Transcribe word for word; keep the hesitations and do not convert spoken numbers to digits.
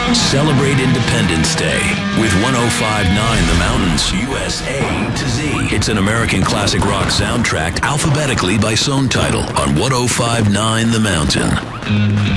Celebrate Independence Day with one oh five point nine The Mountains, U S A to Z. It's an American classic rock soundtrack alphabetically by song title on one oh five point nine The Mountain.